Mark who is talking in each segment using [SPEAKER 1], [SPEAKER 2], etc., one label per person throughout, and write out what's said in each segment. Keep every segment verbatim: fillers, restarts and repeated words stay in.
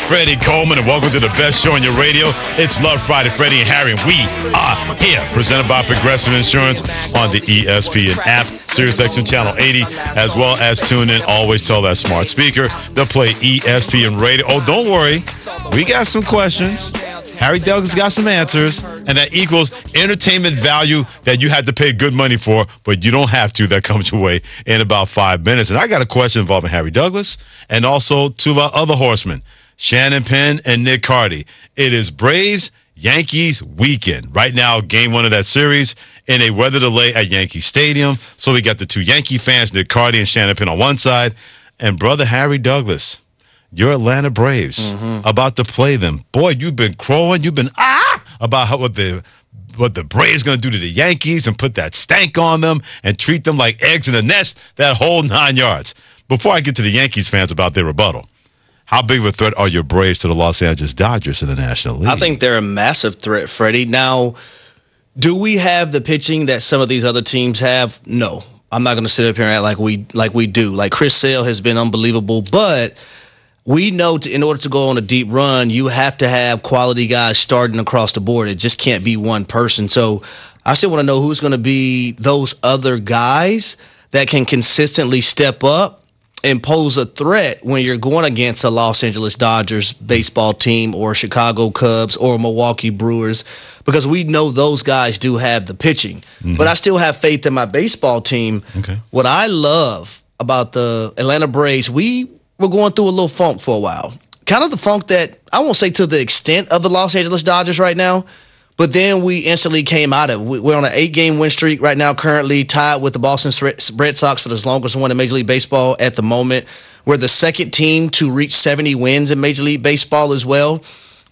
[SPEAKER 1] Freddie Coleman, and welcome to the best show on your radio. It's Love Friday, Freddie and Harry, and we are here. Presented by Progressive Insurance on the E S P N app, SiriusXM Channel eighty, as well as tune in. Always tell that smart speaker to play E S P N Radio. Oh, don't worry. We got some questions. Harry Douglas got some answers, and that equals entertainment value that you had to pay good money for, but you don't have to. That comes your way in about five minutes. And I got a question involving Harry Douglas and also two of our other horsemen, Shannon Penn and Nick Cardy. It is Braves Yankees weekend. Right now, game one of that series in a weather delay at Yankee Stadium. So we got the two Yankee fans, Nick Cardy and Shannon Penn on one side, and brother Harry Douglas, your Atlanta Braves, mm-hmm. about to play them. Boy, you've been crowing. You've been ah about how, what the what the Braves going to do to the Yankees and put that stank on them and treat them like eggs in a nest, that whole nine yards. Before I get to the Yankees fans about their rebuttal, how big of a threat are your Braves to the Los Angeles Dodgers in the National League?
[SPEAKER 2] I think they're a massive threat, Freddie. Now, do we have the pitching that some of these other teams have? No. I'm not going to sit up here and act like we, like we do. Like Chris Sale has been unbelievable, but we know to, in order to go on a deep run, you have to have quality guys starting across the board. It just can't be one person. So I still want to know who's going to be those other guys that can consistently step up and pose a threat when you're going against a Los Angeles Dodgers baseball team or Chicago Cubs or Milwaukee Brewers, because we know those guys do have the pitching. Mm-hmm. But I still have faith in my baseball team.
[SPEAKER 1] Okay.
[SPEAKER 2] What I love about the Atlanta Braves, we were going through a little funk for a while. Kind of the funk that, I won't say to the extent of the Los Angeles Dodgers right now, but then we instantly came out of it. We're on an eight-game win streak right now, currently tied with the Boston Red Sox for the longest one in Major League Baseball at the moment. We're the second team to reach seventy wins in Major League Baseball as well.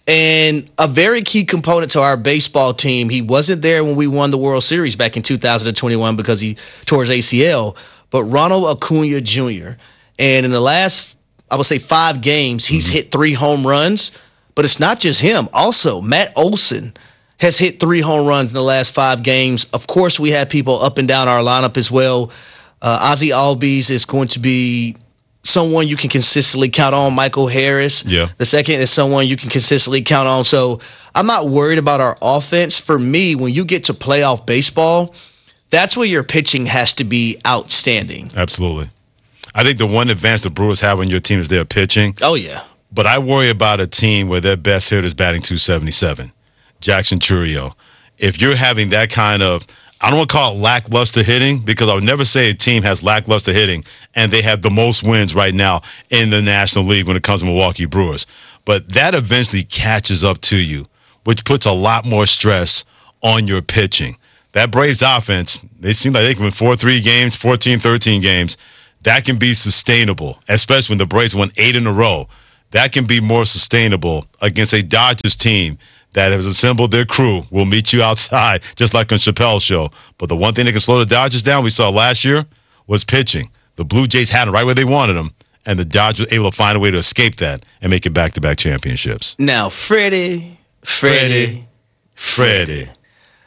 [SPEAKER 2] And a very key component to our baseball team, he wasn't there when we won the World Series back in two thousand twenty-one because he tore his A C L, but Ronald Acuna Junior And in the last, I would say, five games, he's mm-hmm. hit three home runs. But it's not just him. Also, Matt Olson has hit three home runs in the last five games. Of course, we have people up and down our lineup as well. Uh, Ozzie Albies is going to be someone you can consistently count on. Michael Harris,
[SPEAKER 1] yeah.
[SPEAKER 2] the second, is someone you can consistently count on. So I'm not worried about our offense. For me, when you get to playoff baseball, that's where your pitching has to be outstanding.
[SPEAKER 1] Absolutely. I think the one advantage the Brewers have on your team is their pitching.
[SPEAKER 2] Oh, yeah.
[SPEAKER 1] But I worry about a team where their best hitter is batting two seventy-seven. Jackson Chourio. If you're having that kind of, I don't want to call it lackluster hitting, because I would never say a team has lackluster hitting and they have the most wins right now in the National League when it comes to Milwaukee Brewers. But that eventually catches up to you, which puts a lot more stress on your pitching. That Braves offense, they seem like they can win four three games, fourteen thirteen games. That can be sustainable, especially when the Braves won eight in a row. That can be more sustainable against a Dodgers team that has assembled their crew. Will meet you outside, just like on Chappelle's show. But the one thing that can slow the Dodgers down, we saw last year, was pitching. The Blue Jays had them right where they wanted them, and the Dodgers were able to find a way to escape that and make it back-to-back championships.
[SPEAKER 2] Now, Freddie, Freddie, Freddie. Freddie.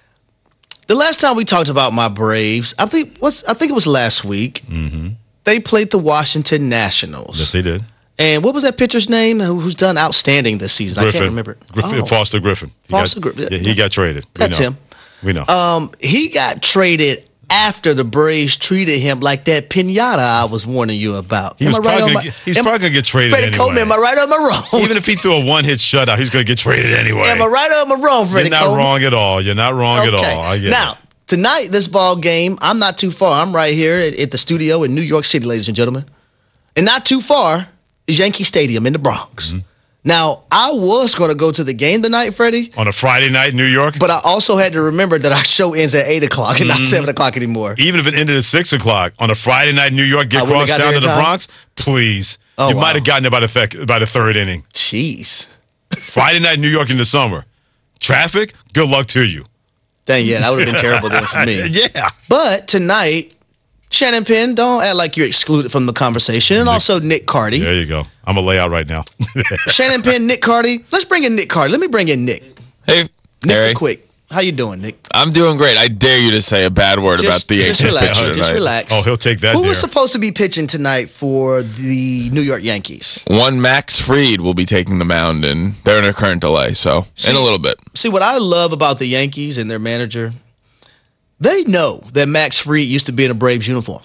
[SPEAKER 2] The last time we talked about my Braves, I think was I think it was last week.
[SPEAKER 1] Mm-hmm.
[SPEAKER 2] They played the Washington Nationals.
[SPEAKER 1] Yes, they did.
[SPEAKER 2] And what was that pitcher's name who's done outstanding this season?
[SPEAKER 1] Griffin.
[SPEAKER 2] I can't remember.
[SPEAKER 1] Griffin,
[SPEAKER 2] oh.
[SPEAKER 1] Foster Griffin. He
[SPEAKER 2] Foster
[SPEAKER 1] got,
[SPEAKER 2] Griffin.
[SPEAKER 1] Yeah, he got traded. We
[SPEAKER 2] That's
[SPEAKER 1] know.
[SPEAKER 2] him.
[SPEAKER 1] We know.
[SPEAKER 2] Um, he got traded after the Braves treated him like that pinata I was warning you about.
[SPEAKER 1] He was
[SPEAKER 2] am I
[SPEAKER 1] probably
[SPEAKER 2] right
[SPEAKER 1] gonna get, he's probably going to get traded
[SPEAKER 2] Freddie
[SPEAKER 1] anyway.
[SPEAKER 2] Coleman, am I right or am I wrong?
[SPEAKER 1] Even if he threw a one-hit shutout, he's going to get traded anyway.
[SPEAKER 2] Am I right or am I wrong, Freddie
[SPEAKER 1] You're not
[SPEAKER 2] Coleman?
[SPEAKER 1] wrong at all. You're not wrong
[SPEAKER 2] okay.
[SPEAKER 1] at all. I get
[SPEAKER 2] now,
[SPEAKER 1] it.
[SPEAKER 2] Tonight, this ball game, I'm not too far. I'm right here at, at the studio in New York City, ladies and gentlemen. And not too far is Yankee Stadium in the Bronx.
[SPEAKER 1] Mm-hmm.
[SPEAKER 2] Now, I was going to go to the game tonight, Freddie.
[SPEAKER 1] On a Friday night in New York?
[SPEAKER 2] But I also had to remember that our show ends at eight o'clock and
[SPEAKER 1] mm-hmm.
[SPEAKER 2] not seven o'clock anymore.
[SPEAKER 1] Even if it ended at six o'clock on a Friday night in New York, get
[SPEAKER 2] I
[SPEAKER 1] crossed down to the
[SPEAKER 2] time?
[SPEAKER 1] Bronx, please.
[SPEAKER 2] Oh,
[SPEAKER 1] you
[SPEAKER 2] wow.
[SPEAKER 1] might have gotten it by the, th- by the third inning.
[SPEAKER 2] Jeez.
[SPEAKER 1] Friday night in New York in the summer. Traffic, good luck to you.
[SPEAKER 2] Dang, yeah, that would have been terrible then for me.
[SPEAKER 1] Yeah.
[SPEAKER 2] But tonight, Shannon Penn, don't act like you're excluded from the conversation. And
[SPEAKER 1] Nick,
[SPEAKER 2] also Nick Cardy.
[SPEAKER 1] There you go. I'm going to lay out right now.
[SPEAKER 2] Shannon Penn, Nick Cardy. Let's bring in Nick Cardy. Let me bring in Nick.
[SPEAKER 3] Hey,
[SPEAKER 2] Nick
[SPEAKER 3] Harry.
[SPEAKER 2] the Quick. How you doing, Nick?
[SPEAKER 3] I'm doing great. I dare you to say a bad word
[SPEAKER 2] Just,
[SPEAKER 3] about the
[SPEAKER 2] just
[SPEAKER 3] Yankees
[SPEAKER 2] relax.
[SPEAKER 3] pitcher
[SPEAKER 2] Just
[SPEAKER 3] tonight.
[SPEAKER 2] relax.
[SPEAKER 1] Oh, he'll take that
[SPEAKER 2] Who
[SPEAKER 1] there.
[SPEAKER 2] was supposed to be pitching tonight for the New York Yankees?
[SPEAKER 3] One Max Fried will be taking the mound, and they're in a current delay, so
[SPEAKER 2] See-
[SPEAKER 3] in a little bit.
[SPEAKER 2] See, what I love about the Yankees and their manager, they know that Max Fried used to be in a Braves uniform.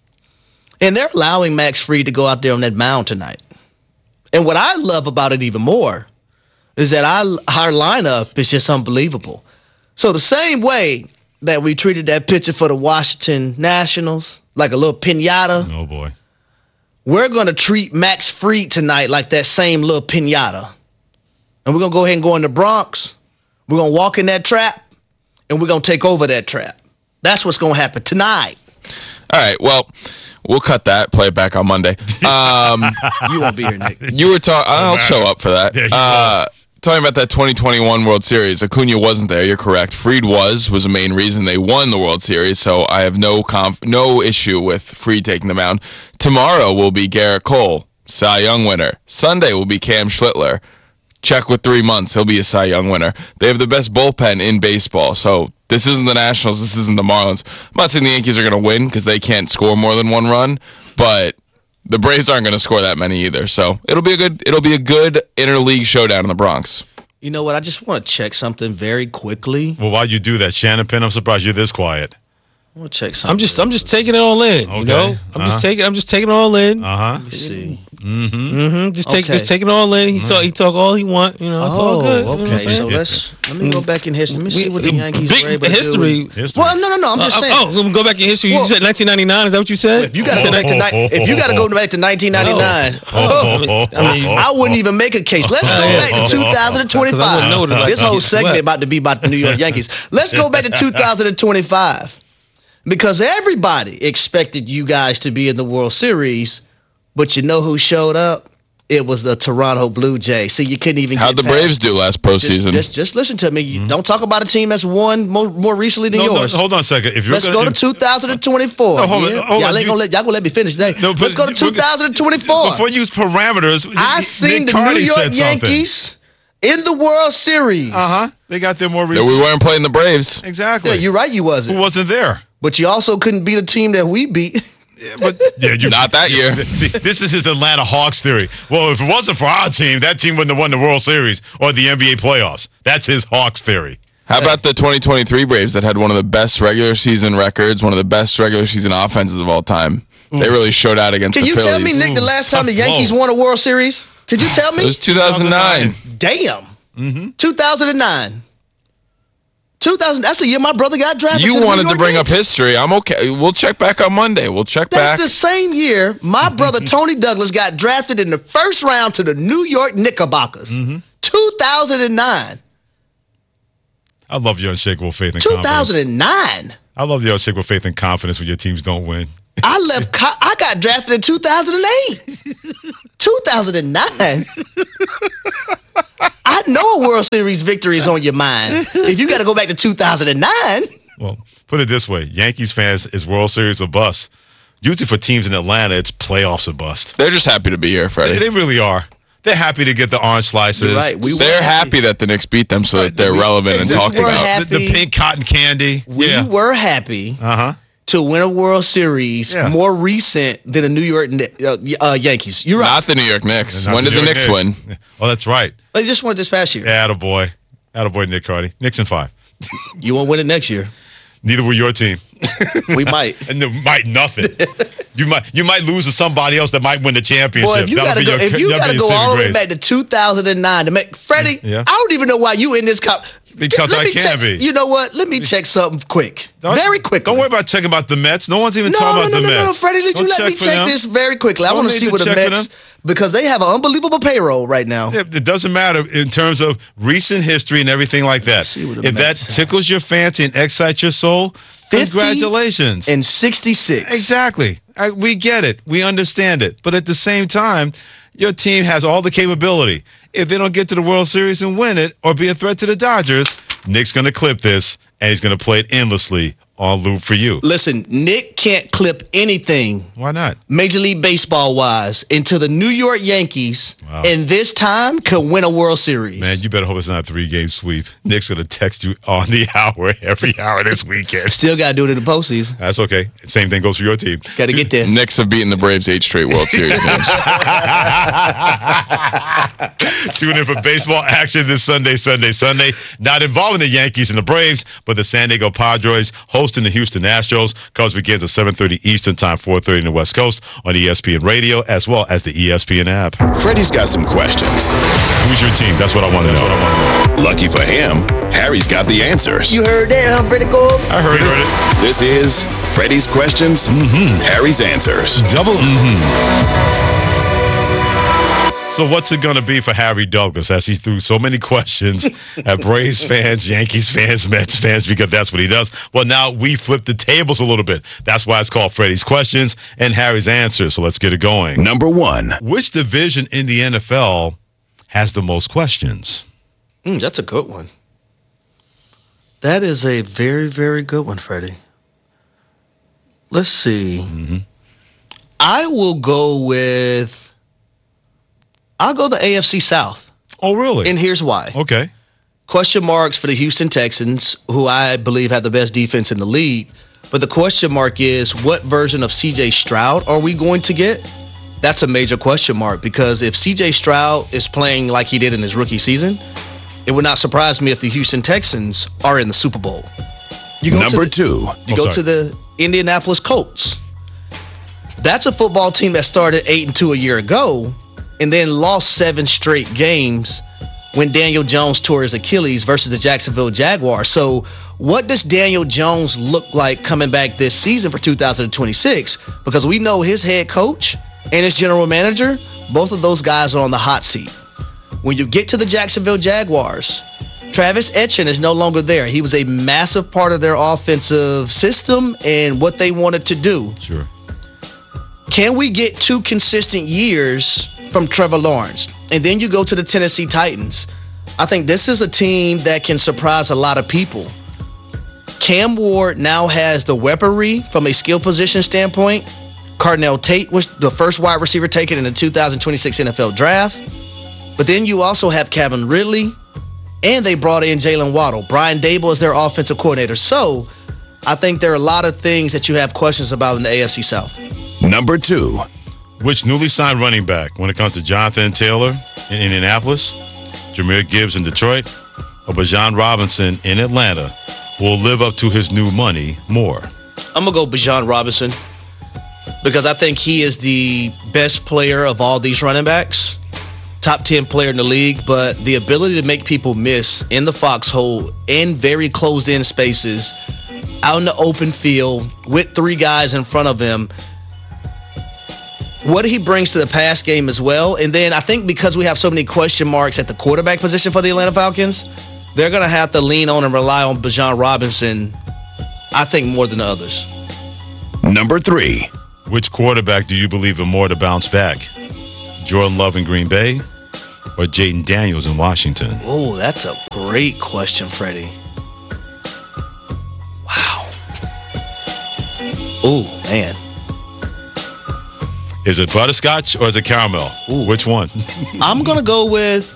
[SPEAKER 2] And they're allowing Max Fried to go out there on that mound tonight. And what I love about it even more is that I, our lineup is just unbelievable. So the same way that we treated that pitcher for the Washington Nationals like a little piñata,
[SPEAKER 1] Oh, boy.
[SPEAKER 2] we're going to treat Max Fried tonight like that same little piñata. And we're going to go ahead and go in the Bronx. We're going to walk in that trap, and we're going to take over that trap. That's what's going to happen tonight.
[SPEAKER 3] All right, well, we'll cut that, play it back on Monday. Um,
[SPEAKER 2] You won't be here, Nick.
[SPEAKER 3] you were talking, I'll show up for that.
[SPEAKER 1] Yeah, you
[SPEAKER 3] Uh, talking about that twenty twenty-one World Series, Acuna wasn't there, you're correct. Fried was, was the main reason they won the World Series, so I have no conf- no issue with Fried taking the mound. Tomorrow will be Garrett Cole, Cy Young winner. Sunday will be Cam Schlittler. Check with three months, he'll be a Cy Young winner. They have the best bullpen in baseball, so this isn't the Nationals, this isn't the Marlins. I'm not saying the Yankees are going to win because they can't score more than one run, but the Braves aren't going to score that many either. So it'll be a good it'll be a good interleague showdown in the Bronx.
[SPEAKER 2] You know what? I just want to check something very quickly.
[SPEAKER 1] Well, while you do that, Shannon Penn, I'm surprised you're this quiet.
[SPEAKER 2] I want to check something.
[SPEAKER 4] I'm just I'm just taking it all in.
[SPEAKER 1] Okay.
[SPEAKER 4] You know, I'm
[SPEAKER 1] Uh-huh.
[SPEAKER 4] just taking I'm just taking it all in.
[SPEAKER 1] Uh-huh.
[SPEAKER 2] Let me see.
[SPEAKER 4] Mm-hmm. Just take
[SPEAKER 2] Okay.
[SPEAKER 4] just taking it all in. He talk he talk all he want. You know, it's all good. You know what I'm
[SPEAKER 2] okay.
[SPEAKER 4] saying?
[SPEAKER 2] So let's let me go back in history. Let me see what the
[SPEAKER 4] We-
[SPEAKER 2] Yankees
[SPEAKER 4] big
[SPEAKER 2] were able to
[SPEAKER 4] history.
[SPEAKER 2] do.
[SPEAKER 1] History.
[SPEAKER 2] Well, no, no, no. I'm just
[SPEAKER 4] Uh,
[SPEAKER 2] saying.
[SPEAKER 4] oh, let me go back in history.
[SPEAKER 2] Well-
[SPEAKER 4] you said nineteen ninety-nine. Is that what you said?
[SPEAKER 2] If you got to go back to ni- if you got to go back to nineteen ninety-nine,
[SPEAKER 1] Oh,
[SPEAKER 4] I mean,
[SPEAKER 2] I wouldn't even make a case. Let's go back to two thousand twenty-five.
[SPEAKER 4] 'Cause I wouldn't know that, like,
[SPEAKER 2] This whole
[SPEAKER 4] you
[SPEAKER 2] segment
[SPEAKER 4] sweat.
[SPEAKER 2] about to be about the New York Yankees. Let's go back to two thousand twenty-five because everybody expected you guys to be in the World Series, but you know who showed up? It was the Toronto Blue Jays. See, you couldn't even.
[SPEAKER 3] How'd
[SPEAKER 2] get
[SPEAKER 3] the
[SPEAKER 2] past-
[SPEAKER 3] Braves do last
[SPEAKER 2] Just,
[SPEAKER 3] postseason?
[SPEAKER 2] just, just listen to me. You Don't talk about a team that's won more, more recently than
[SPEAKER 1] No, no,
[SPEAKER 2] yours.
[SPEAKER 1] hold on a second. If you're
[SPEAKER 2] Let's
[SPEAKER 1] gonna,
[SPEAKER 2] go to two thousand twenty-four.
[SPEAKER 1] No, hold on,
[SPEAKER 2] yeah?
[SPEAKER 1] hold
[SPEAKER 2] y'all
[SPEAKER 1] on,
[SPEAKER 2] ain't
[SPEAKER 1] you-
[SPEAKER 2] gonna let y'all gonna let me finish today.
[SPEAKER 1] No, but
[SPEAKER 2] Let's go to
[SPEAKER 1] you-
[SPEAKER 2] two thousand twenty-four.
[SPEAKER 1] Before you use parameters,
[SPEAKER 2] I
[SPEAKER 1] Nick
[SPEAKER 2] seen the
[SPEAKER 1] Carty
[SPEAKER 2] New York
[SPEAKER 1] said something.
[SPEAKER 2] Yankees in the World Series.
[SPEAKER 1] Uh-huh. They got there more
[SPEAKER 3] That
[SPEAKER 1] recently.
[SPEAKER 3] we weren't playing the Braves.
[SPEAKER 1] Exactly.
[SPEAKER 2] Yeah, you're right. You
[SPEAKER 1] Who
[SPEAKER 2] wasn't,
[SPEAKER 1] wasn't there?
[SPEAKER 2] but you also couldn't beat a team that we beat.
[SPEAKER 1] Yeah, but yeah, you
[SPEAKER 3] Not that year.
[SPEAKER 1] See, this is his Atlanta Hawks theory. Well, if it wasn't for our team, that team wouldn't have won the World Series or the N B A playoffs. That's his Hawks theory.
[SPEAKER 3] How about the twenty twenty-three Braves that had one of the best regular season records, one of the best regular season offenses of all time? They really showed out against
[SPEAKER 2] Can
[SPEAKER 3] the
[SPEAKER 2] you
[SPEAKER 3] Phillies.
[SPEAKER 2] tell me, Nick, the last time the
[SPEAKER 1] tough
[SPEAKER 2] Yankees
[SPEAKER 1] blow.
[SPEAKER 2] won a World Series? Could you tell
[SPEAKER 3] It
[SPEAKER 2] me?
[SPEAKER 3] was two thousand nine.
[SPEAKER 2] Damn. two thousand nine. two thousand. That's the year my brother got drafted. to
[SPEAKER 3] You
[SPEAKER 2] the New
[SPEAKER 3] wanted to
[SPEAKER 2] York
[SPEAKER 3] bring up
[SPEAKER 2] Knicks.
[SPEAKER 3] history. I'm okay. We'll check back on Monday. We'll check
[SPEAKER 2] That's
[SPEAKER 3] back.
[SPEAKER 2] the same year my brother Tony Douglas got drafted in the first round to the New York Knickerbockers.
[SPEAKER 3] Mm-hmm.
[SPEAKER 2] two thousand nine.
[SPEAKER 1] I love your unshakable faith and confidence.
[SPEAKER 2] two thousand nine.
[SPEAKER 1] I love your unshakable faith and confidence when your teams don't win.
[SPEAKER 2] I left. Co- I got drafted in two thousand eight. two thousand nine. I know a World Series victory is on your mind. If you got to go back to two thousand nine.
[SPEAKER 1] Well, put it this way: Yankees fans is World Series a bust. Usually for teams in Atlanta, it's playoffs a bust.
[SPEAKER 3] They're just happy to be here, Freddie.
[SPEAKER 1] They, they really are. They're happy to get the orange slices.
[SPEAKER 2] You're right. We were
[SPEAKER 3] They're happy that the Knicks beat them so that they're
[SPEAKER 1] We-
[SPEAKER 3] relevant and
[SPEAKER 2] we
[SPEAKER 3] talked
[SPEAKER 2] were
[SPEAKER 3] about.
[SPEAKER 2] happy.
[SPEAKER 1] The, the pink cotton candy.
[SPEAKER 2] We
[SPEAKER 1] yeah.
[SPEAKER 2] were happy
[SPEAKER 1] Uh huh.
[SPEAKER 2] to win a World Series
[SPEAKER 1] Yeah.
[SPEAKER 2] more recent than the New York uh, uh, Yankees. You're right.
[SPEAKER 3] Not the New York Knicks.
[SPEAKER 1] Not
[SPEAKER 3] When did
[SPEAKER 1] New
[SPEAKER 3] the
[SPEAKER 1] York
[SPEAKER 3] Knicks win?
[SPEAKER 1] Yeah. Oh, that's right.
[SPEAKER 2] They just won this past year.
[SPEAKER 1] Attaboy. Attaboy, Nick Carty. Knicks in five.
[SPEAKER 2] You won't win it next year.
[SPEAKER 1] Neither will your team.
[SPEAKER 2] We might.
[SPEAKER 1] And they might nothing. you might you might lose to somebody else that might win the championship.
[SPEAKER 2] Boy, if you
[SPEAKER 1] That'll
[SPEAKER 2] gotta
[SPEAKER 1] be
[SPEAKER 2] go,
[SPEAKER 1] your-
[SPEAKER 2] if you
[SPEAKER 1] that'll
[SPEAKER 2] gotta
[SPEAKER 1] be
[SPEAKER 2] go
[SPEAKER 1] your
[SPEAKER 2] all the way
[SPEAKER 1] saving
[SPEAKER 2] back to two thousand nine to make Freddie,
[SPEAKER 1] Yeah.
[SPEAKER 2] I don't even know why you in this cop.
[SPEAKER 1] Because
[SPEAKER 2] Let
[SPEAKER 1] I
[SPEAKER 2] me
[SPEAKER 1] can
[SPEAKER 2] check,
[SPEAKER 1] be.
[SPEAKER 2] You know what? Let me check something quick,
[SPEAKER 1] Don't-
[SPEAKER 2] very quick.
[SPEAKER 1] Don't worry about checking about the Mets. No one's even
[SPEAKER 2] No,
[SPEAKER 1] talking
[SPEAKER 2] no,
[SPEAKER 1] about
[SPEAKER 2] no,
[SPEAKER 1] the
[SPEAKER 2] no, no,
[SPEAKER 1] Mets.
[SPEAKER 2] Freddie. Let
[SPEAKER 1] Don't
[SPEAKER 2] you let me
[SPEAKER 1] for
[SPEAKER 2] check
[SPEAKER 1] them.
[SPEAKER 2] this very quickly. I
[SPEAKER 1] Don't
[SPEAKER 2] want to
[SPEAKER 1] need
[SPEAKER 2] see
[SPEAKER 1] to
[SPEAKER 2] what the
[SPEAKER 1] check for
[SPEAKER 2] Mets
[SPEAKER 1] them.
[SPEAKER 2] because they have an unbelievable payroll right now.
[SPEAKER 1] Yeah, it doesn't matter in terms of recent history and everything like that.
[SPEAKER 2] see what the
[SPEAKER 1] If that
[SPEAKER 2] Mets have.
[SPEAKER 1] tickles your fancy and excites your soul, congratulations.
[SPEAKER 2] And sixty-six.
[SPEAKER 1] Exactly. I, we get it. We understand it. But at the same time, your team has all the capability. If they don't get to the World Series and win it or be a threat to the Dodgers, Nick's going to clip this, and he's going to play it endlessly on loop for you.
[SPEAKER 2] Listen, Nick can't clip anything.
[SPEAKER 1] Why not?
[SPEAKER 2] Major League Baseball wise into the New York Yankees,
[SPEAKER 1] Wow.
[SPEAKER 2] and this time could win a World Series.
[SPEAKER 1] Man, you better hope it's not a three-game sweep. Nick's going to text you on the hour every hour this weekend.
[SPEAKER 2] Still got to do it in the postseason.
[SPEAKER 1] That's okay. Same thing goes for your team.
[SPEAKER 2] Got to get there.
[SPEAKER 3] Knicks have beaten the Braves eight straight World Series games.
[SPEAKER 1] Tune in for baseball action this Sunday, Sunday, Sunday. Not involving the Yankees and the Braves, but the San Diego Padres hosting the Houston Astros. Coverage begins at seven thirty Eastern Time, four thirty in the West Coast on E S P N Radio, as well as the E S P N app.
[SPEAKER 5] Freddie's got some questions.
[SPEAKER 1] Who's your team? That's what I want to know. That's what I want to know.
[SPEAKER 5] Lucky for him, Harry's got the answers.
[SPEAKER 2] You heard that, huh, Freddie Cole?
[SPEAKER 1] I heard it.
[SPEAKER 5] This is Freddie's questions, Harry's answers.
[SPEAKER 1] Double mm-hmm. So what's it going to be for Harry Douglas as he threw so many questions at Braves fans, Yankees fans, Mets fans, because that's what he does? Well, now we flip the tables a little bit. That's why it's called Freddie's Questions and Harry's Answers. So let's get it going.
[SPEAKER 5] Number one.
[SPEAKER 1] Which division in the N F L has the most questions?
[SPEAKER 2] Mm, that's a good one. That is a very, very good one, Freddie. Let's see.
[SPEAKER 1] Mm-hmm.
[SPEAKER 2] I will go with... I'll go the A F C South.
[SPEAKER 1] Oh, really?
[SPEAKER 2] And here's why.
[SPEAKER 1] Okay.
[SPEAKER 2] Question marks for the Houston Texans, who I believe have the best defense in the league. But the question mark is, what version of C J Stroud are we going to get? That's a major question mark, because if C J Stroud is playing like he did in his rookie season, it would not surprise me if the Houston Texans are in the Super Bowl. You go
[SPEAKER 5] Number
[SPEAKER 2] to the,
[SPEAKER 5] two.
[SPEAKER 2] You
[SPEAKER 1] Oh,
[SPEAKER 2] go
[SPEAKER 1] sorry.
[SPEAKER 2] to the Indianapolis Colts. That's a football team that started eight and two a year ago, and then lost seven straight games when Daniel Jones tore his Achilles versus the Jacksonville Jaguars. So what does Daniel Jones look like coming back this season for two thousand twenty-six? Because we know his head coach and his general manager, both of those guys are on the hot seat. When you get to the Jacksonville Jaguars, Travis Etienne is no longer there. He was a massive part of their offensive system and what they wanted to do.
[SPEAKER 1] Sure.
[SPEAKER 2] Can we get two consistent years from Trevor Lawrence? And then you go to the Tennessee Titans. I think this is a team that can surprise a lot of people. Cam Ward now has the weaponry from a skill position standpoint. Cardinal Tate was the first wide receiver taken in the two thousand twenty-six N F L Draft. But then you also have Kevin Ridley, and they brought in Jalen Waddle. Brian Dable is their offensive coordinator. So I think there are a lot of things that you have questions about in the A F C South.
[SPEAKER 5] Number two.
[SPEAKER 1] Which newly signed running back, when it comes to Jonathan Taylor in Indianapolis, Jahmyr Gibbs in Detroit, or Bijan Robinson in Atlanta, will live up to his new money more?
[SPEAKER 2] I'm going to go Bijan Robinson because I think he is the best player of all these running backs. Top ten player in the league, but the ability to make people miss in the foxhole in very closed-in spaces, out in the open field with three guys in front of him, what he brings to the pass game as well. And then I think because we have so many question marks at the quarterback position for the Atlanta Falcons, they're going to have to lean on and rely on Bijan Robinson, I think, more than others.
[SPEAKER 5] Number three.
[SPEAKER 1] Which quarterback do you believe are more to bounce back? Jordan Love in Green Bay or Jaden Daniels in Washington?
[SPEAKER 2] Oh, that's a great question, Freddie. Wow. Oh, man.
[SPEAKER 1] Is it butterscotch or is it caramel? Ooh. Which one?
[SPEAKER 2] I'm going to go with...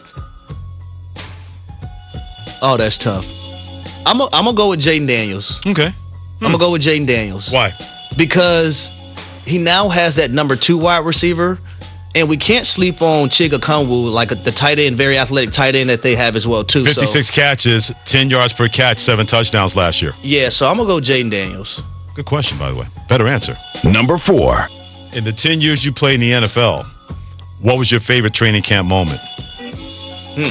[SPEAKER 2] Oh, that's tough. I'm going to go with Jaden Daniels.
[SPEAKER 1] Okay.
[SPEAKER 2] I'm going to go with Jaden Daniels.
[SPEAKER 1] Why?
[SPEAKER 2] Because he now has that number two wide receiver, and we can't sleep on Chiga Konwu, like the tight end, very athletic tight end that they have as well, too.
[SPEAKER 1] fifty-six
[SPEAKER 2] so,
[SPEAKER 1] catches, ten yards per catch, seven touchdowns last year.
[SPEAKER 2] Yeah, so I'm going to go Jaden Daniels.
[SPEAKER 1] Good question, by the way. Better answer.
[SPEAKER 5] Number four.
[SPEAKER 1] In the ten years you played in the N F L, what was your favorite training camp moment?
[SPEAKER 2] Hmm.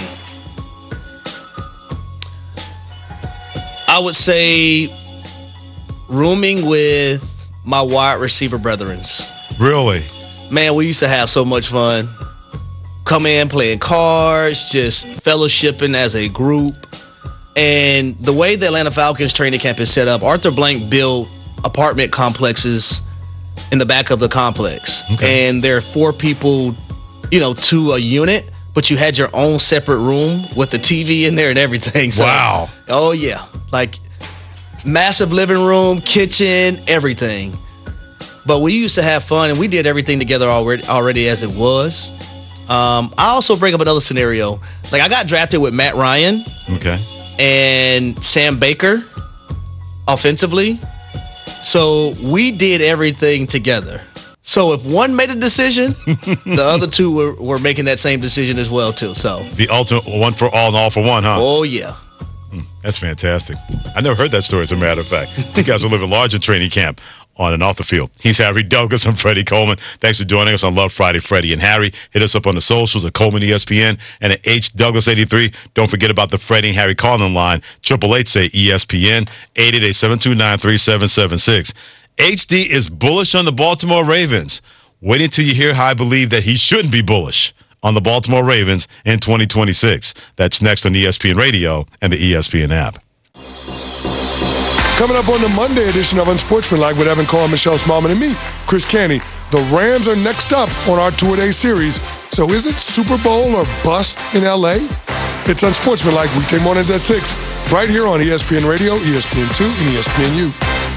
[SPEAKER 2] I would say rooming with my wide receiver brethrens.
[SPEAKER 1] Really?
[SPEAKER 2] Man, we used to have so much fun. Come in, playing cards, just fellowshipping as a group. And the way the Atlanta Falcons training camp is set up, Arthur Blank built apartment complexes in the back of the complex.
[SPEAKER 1] Okay.
[SPEAKER 2] And there are four people, you know, to a unit, but you had your own separate room with the T V in there and everything. So,
[SPEAKER 1] wow.
[SPEAKER 2] Oh, yeah. Like, massive living room, kitchen, everything. But we used to have fun, and we did everything together already, already as it was. Um, I also bring up another scenario. Like, I got drafted with Matt Ryan.
[SPEAKER 1] Okay.
[SPEAKER 2] And Sam Baker offensively. So we did everything together. So if one made a decision, the other two were, were making that same decision as well, too. So
[SPEAKER 1] the ultimate one for all and all for one, huh?
[SPEAKER 2] Oh, yeah.
[SPEAKER 1] Mm, that's fantastic. I never heard that story, as a matter of fact. You guys are living large in training camp on and off the field. He's Harry Douglas. I'm Freddie Coleman. Thanks for joining us on Love Friday, Freddie and Harry. Hit us up on the socials at Coleman E S P N and at H Douglas eighty-three. Don't forget about the Freddie and Harry calling line. Triple Eight say E S P N, eight eight eight, seven two nine, three seven seven six. H D is bullish on the Baltimore Ravens. Wait until you hear how I believe that he shouldn't be bullish on the Baltimore Ravens in twenty twenty-six. That's next on E S P N Radio and the E S P N app.
[SPEAKER 6] Coming up on the Monday edition of Unsportsmanlike with Evan Carr, Michelle Smallman, and me, Chris Canty. The Rams are next up on our two-a-day series. So is it Super Bowl or bust in L A? It's Unsportsmanlike weekday mornings at six, right here on E S P N Radio, E S P N two, and E S P N U.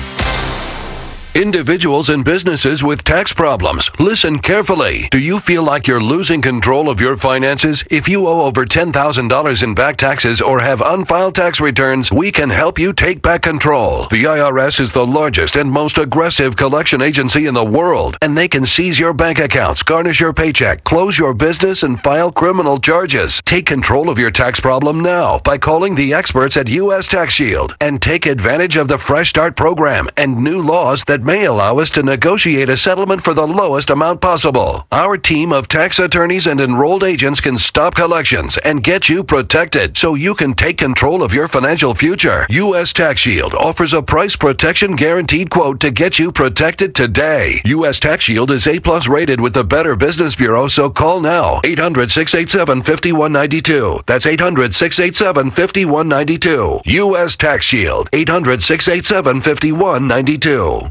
[SPEAKER 7] Individuals and businesses with tax problems, listen carefully. Do you feel like you're losing control of your finances? If you owe over ten thousand dollars in back taxes or have unfiled tax returns, we can help you take back control. The I R S is the largest and most aggressive collection agency in the world, and they can seize your bank accounts, garnish your paycheck, close your business, and file criminal charges. Take control of your tax problem now by calling the experts at U S Tax Shield and take advantage of the Fresh Start program and new laws that may allow us to negotiate a settlement for the lowest amount possible. Our team of tax attorneys and enrolled agents can stop collections and get you protected so you can take control of your financial future. U S Tax Shield offers a price protection guaranteed quote to get you protected today. U S Tax Shield is A-plus rated with the Better Business Bureau, so call now. eight hundred, six eight seven, five one nine two. That's eight hundred, six eight seven, five one nine two. U S Tax Shield. eight hundred, six eight seven, five one nine two.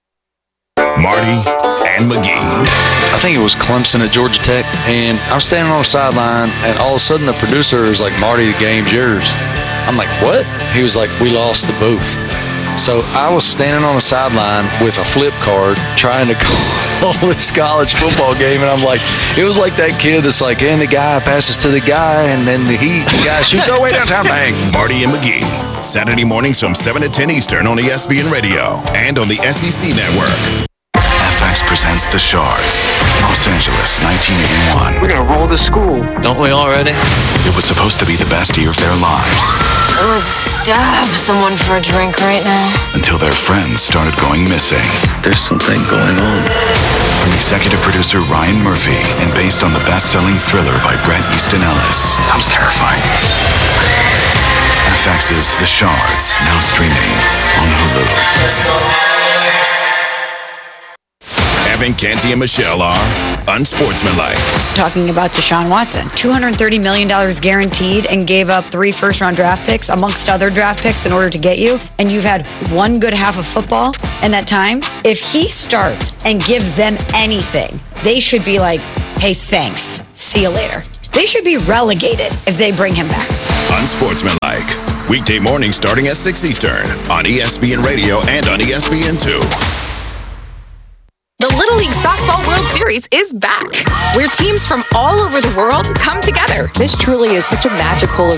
[SPEAKER 5] Marty and McGee.
[SPEAKER 8] I think it was Clemson at Georgia Tech, and I'm standing on the sideline, and all of a sudden the producer is like, "Marty, the game's yours." I'm like, "What?" He was like, "We lost the booth." So I was standing on the sideline with a flip card trying to call this college football game, and I'm like, it was like that kid that's like, and the guy passes to the guy, and then the, he, the guy shoots, oh, way downtown, bang.
[SPEAKER 5] Marty and McGee, Saturday mornings from seven to ten Eastern on E S P N Radio and on the S E C Network. F X presents The Shards, Los Angeles, nineteen eighty-one.
[SPEAKER 9] We're gonna roll the school, don't we already?
[SPEAKER 5] It was supposed to be the best year of their lives.
[SPEAKER 10] I would stab someone for a drink right now.
[SPEAKER 5] Until their friends started going missing.
[SPEAKER 9] There's something going on.
[SPEAKER 5] From executive producer Ryan Murphy and based on the best-selling thriller by Bret Easton Ellis. Sounds terrifying. F X's The Shards, now streaming on Hulu. Evan, Canty, and Michelle are Unsportsmanlike.
[SPEAKER 11] Talking about Deshaun Watson. two hundred thirty million dollars guaranteed and gave up three first-round draft picks amongst other draft picks in order to get you. And you've had one good half of football in that time. If he starts and gives them anything, they should be like, hey, thanks. See you later. They should be relegated if they bring him back.
[SPEAKER 5] Unsportsmanlike. Weekday mornings starting at six Eastern on E S P N Radio and on E S P N two.
[SPEAKER 12] The Little League Softball World Series is back, where teams from all over the world come together.
[SPEAKER 13] This truly is such a magical